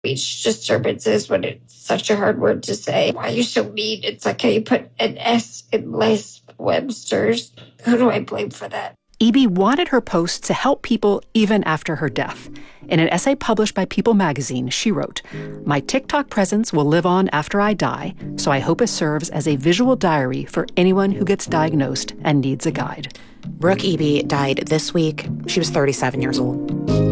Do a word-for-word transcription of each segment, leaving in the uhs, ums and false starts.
Speech disturbances, when it's such a hard word to say. Why are you so mean? It's like how you put an S in Les Webster's. Who do I blame for that? E B wanted her post to help people even after her death. In an essay published by People magazine, she wrote, "My TikTok presence will live on after I die, so I hope it serves as a visual diary for anyone who gets diagnosed and needs a guide." Brooke Eby died this week. She was thirty-seven years old.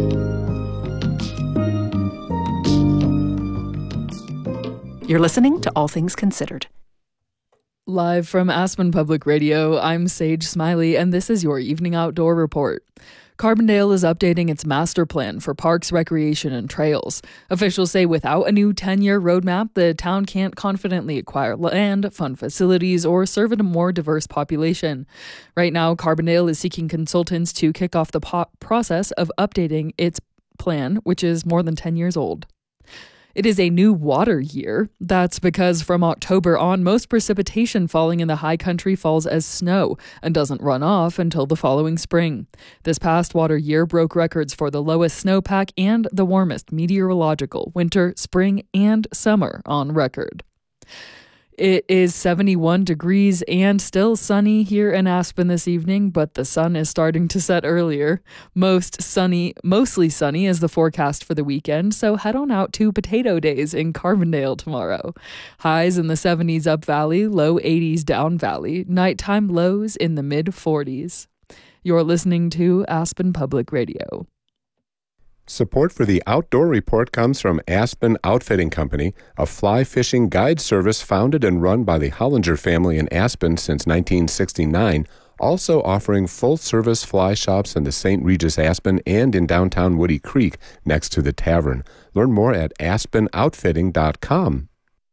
You're listening to All Things Considered. Live from Aspen Public Radio, I'm Sage Smiley, and this is your Evening Outdoor Report. Carbondale is updating its master plan for parks, recreation, and trails. Officials say without a new ten-year roadmap, the town can't confidently acquire land, fund facilities, or serve a more diverse population. Right now, Carbondale is seeking consultants to kick off the po- process of updating its plan, which is more than ten years old. It is a new water year. That's because from October on, most precipitation falling in the high country falls as snow and doesn't run off until the following spring. This past water year broke records for the lowest snowpack and the warmest meteorological winter, spring, and summer on record. It is seventy-one degrees and still sunny here in Aspen this evening, but the sun is starting to set earlier. Most sunny, mostly sunny is the forecast for the weekend, so head on out to Potato Days in Carbondale tomorrow. Highs in the seventies up valley, low eighties down valley, nighttime lows in the mid forties. You're listening to Aspen Public Radio. Support for the Outdoor Report comes from Aspen Outfitting Company, a fly fishing guide service founded and run by the Hollinger family in Aspen since nineteen sixty-nine, also offering full-service fly shops in the Saint Regis Aspen and in downtown Woody Creek next to the tavern. Learn more at aspen outfitting dot com.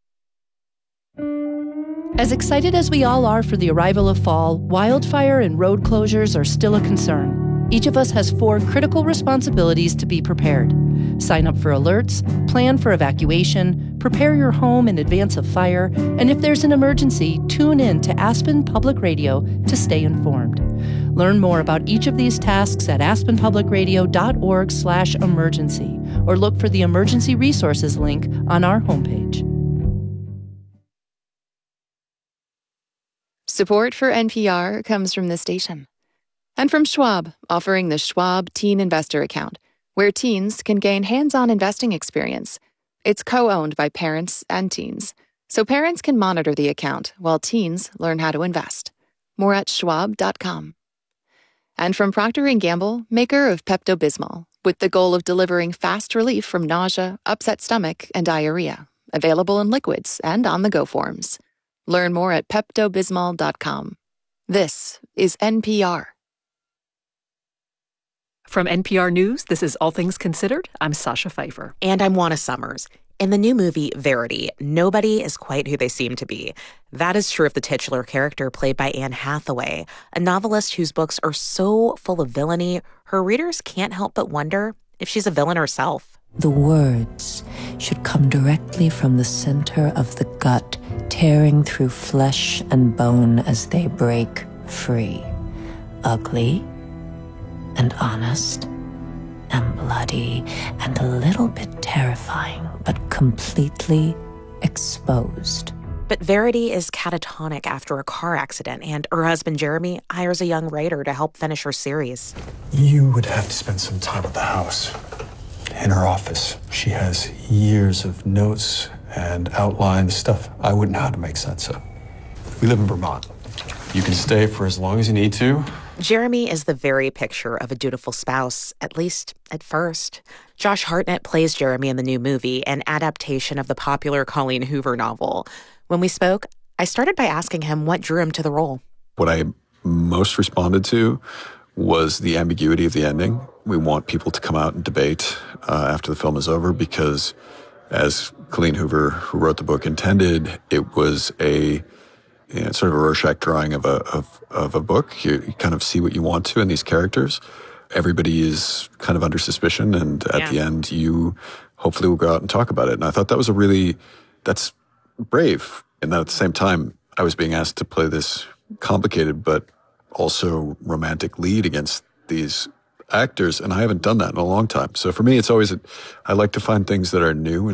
As excited as we all are for the arrival of fall, wildfire and road closures are still a concern. Each of us has four critical responsibilities to be prepared. Sign up for alerts, plan for evacuation, prepare your home in advance of fire, and if there's an emergency, tune in to Aspen Public Radio to stay informed. Learn more about each of these tasks at aspen public radio dot org slash emergency or look for the emergency resources link on our homepage. Support for N P R comes from this station. And from Schwab, offering the Schwab Teen Investor Account, where teens can gain hands-on investing experience. It's co-owned by parents and teens, so parents can monitor the account while teens learn how to invest. More at schwab dot com. And from Procter and Gamble, maker of Pepto-Bismol, with the goal of delivering fast relief from nausea, upset stomach, and diarrhea. Available in liquids and on-the-go forms. Learn more at pepto bismol dot com. This is N P R. From N P R News, this is All Things Considered. I'm Sasha Pfeiffer. And I'm Juana Summers. In the new movie, Verity, nobody is quite who they seem to be. That is true of the titular character played by Anne Hathaway, a novelist whose books are so full of villainy, her readers can't help but wonder if she's a villain herself. The words should come directly from the center of the gut, tearing through flesh and bone as they break free. Ugly and honest and bloody and a little bit terrifying, but completely exposed. But Verity is catatonic after a car accident, and her husband Jeremy hires a young writer to help finish her series. You would have to spend some time at the house. In her office, she has years of notes and outlines, stuff I wouldn't know how to make sense of. We live in Vermont. You can stay for as long as you need to. Jeremy is the very picture of a dutiful spouse, at least at first. Josh Hartnett plays Jeremy in the new movie, an adaptation of the popular Colleen Hoover novel. When we spoke, I started by asking him what drew him to the role. What I most responded to was the ambiguity of the ending. We want people to come out and debate uh, after the film is over because, as Colleen Hoover, who wrote the book, intended, it was a you know, sort of a Rorschach drawing of a of, of a book. You, you kind of see what you want to in these characters. Everybody is kind of under suspicion, and at yeah. the end, you hopefully will go out and talk about it. And I thought that was a really, that's brave. And then at the same time, I was being asked to play this complicated but also romantic lead against these actors, and I haven't done that in a long time. So for me, it's always, a, I like to find things that are new